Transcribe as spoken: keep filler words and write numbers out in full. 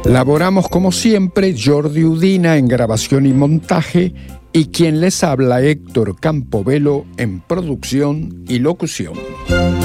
Laboramos como siempre Jordi Udina en grabación y montaje y quien les habla Héctor Campobello en producción y locución.